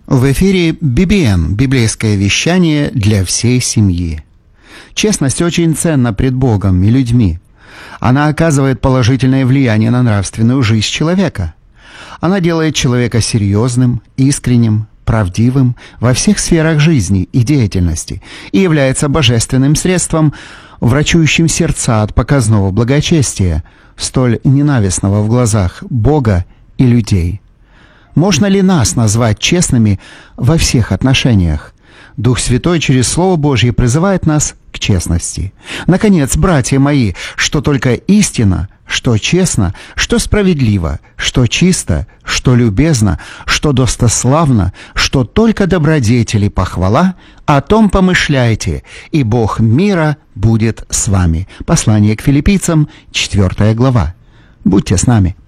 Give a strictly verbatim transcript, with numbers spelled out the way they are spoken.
В эфире би би эм – библейское вещание для всей семьи. Честность очень ценна пред Богом и людьми. Она оказывает положительное влияние на нравственную жизнь человека. Она делает человека серьезным, искренним, правдивым во всех сферах жизни и деятельности и является божественным средством, врачующим сердца от показного благочестия, столь ненавистного в глазах Бога и людей. Можно ли нас назвать честными во всех отношениях? Дух Святой через Слово Божье призывает нас к честности. Наконец, братья мои, что только истина, что честно, что справедливо, что чисто, что любезно, что достославно, что только добродетели похвала, о том помышляйте, и Бог мира будет с вами. Послание к Филиппийцам, четвёртая глава. Будьте с нами.